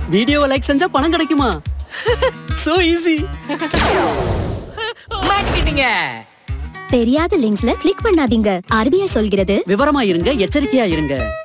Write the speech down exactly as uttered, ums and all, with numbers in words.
வீடியோவை லைக் செஞ்சா பணம் கிடைக்குமா? So easy. மாட்டிக்கிட்டீங்க. தெரியாத லிங்க்ஸ்ல கிளிக் பண்ணாதீங்க. ஆர்பிஐ சொல்கிறது விவரமா இருங்க, எச்சரிக்கையா இருங்க.